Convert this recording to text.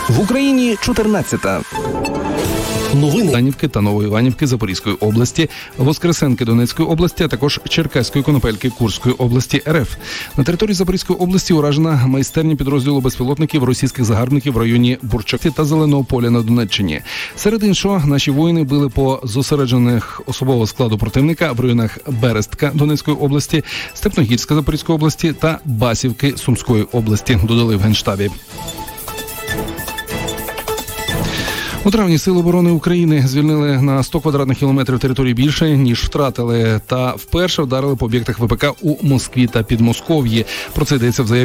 В Україні 14-та. Новини Іванівки та Новоіванівки Запорізької області, Воскресенки Донецької області, а також Черкаської Конопельки Курської області РФ. На території Запорізької області уражена майстерня підрозділу безпілотників російських загарбників в районі Бурчаки та Зеленого поля на Донеччині. Серед іншого, наші воїни били по зосереджених особового складу противника в районах Берестка Донецької області, Степногірська Запорізької області та Басівки Сумської області, додали в Генштабі. У травні Сили оборони України звільнили на 100 квадратних кілометрів території більше, ніж втратили, та вперше вдарили по об'єктах ВПК у Москві та Підмосков'ї. Про це йдеться в заяві